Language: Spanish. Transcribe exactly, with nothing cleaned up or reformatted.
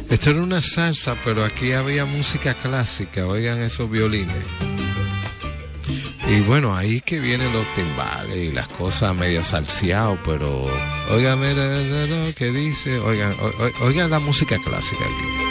Esto era una salsa, pero aquí había música clásica, oigan esos violines. Y bueno, ahí que vienen los timbales y las cosas medio salseado, pero oigan, mira lo que dice, oigan, oigan la música clásica aquí.